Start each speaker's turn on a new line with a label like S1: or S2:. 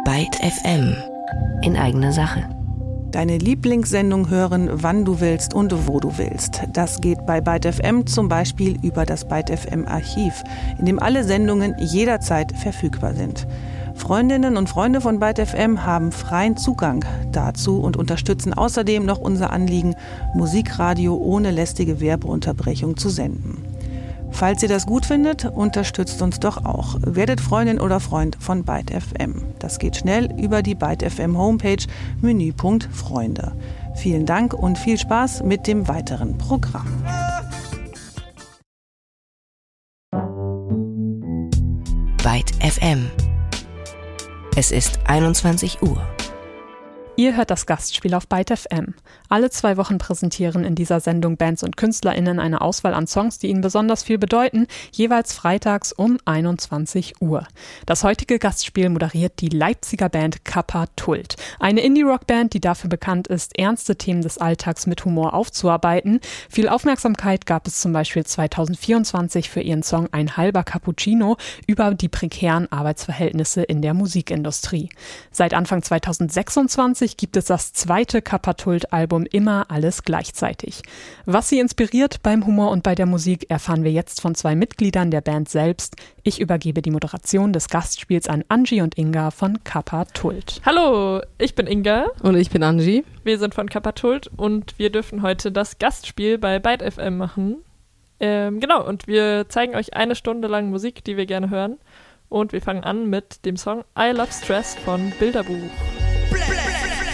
S1: Byte FM in eigener Sache.
S2: Deine Lieblingssendung hören, wann du willst und wo du willst. Das geht bei Byte FM zum Beispiel über das Byte FM Archiv, in dem alle Sendungen jederzeit verfügbar sind. Freundinnen und Freunde von Byte FM haben freien Zugang dazu und unterstützen außerdem noch unser Anliegen, Musikradio ohne lästige Werbeunterbrechung zu senden. Falls ihr das gut findet, unterstützt uns doch auch. Werdet Freundin oder Freund von Byte FM. Das geht schnell über die Byte FM Homepage, Menüpunkt Freunde. Vielen Dank und viel Spaß mit dem weiteren Programm.
S1: Byte FM. Es ist 21 Uhr.
S3: Ihr hört das Gastspiel auf Byte FM. Alle 2 Wochen präsentieren in dieser Sendung Bands und KünstlerInnen eine Auswahl an Songs, die ihnen besonders viel bedeuten, jeweils freitags um 21 Uhr. Das heutige Gastspiel moderiert die Leipziger Band Kappa Tult. Eine Indie-Rock-Band, die dafür bekannt ist, ernste Themen des Alltags mit Humor aufzuarbeiten. Viel Aufmerksamkeit gab es zum Beispiel 2024 für ihren Song Ein halber Cappuccino über die prekären Arbeitsverhältnisse in der Musikindustrie. Seit Anfang 2026 gibt es das zweite Kappa Tult-Album Immer alles gleichzeitig. Was sie inspiriert beim Humor und bei der Musik, erfahren wir jetzt von 2 Mitgliedern der Band selbst. Ich übergebe die Moderation des Gastspiels an Angie und Inga von Kappa Tult.
S4: Hallo, ich bin Inga.
S5: Und ich bin Angie.
S4: Wir sind von Kappa Tult und wir dürfen heute das Gastspiel bei Byte FM machen. Genau, und wir zeigen euch 1 Stunde lang Musik, die wir gerne hören. Und wir fangen an mit dem Song I Love Stress von Bilderbuch.